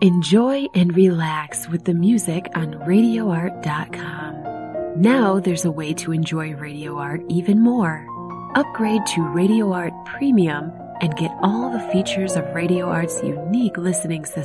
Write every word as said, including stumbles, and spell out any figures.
Enjoy and relax with the music on radio art dot com. Now there's a way to enjoy Radio Art even more. Upgrade to Radio Art Premium and get all the features of Radio Art's unique listening system.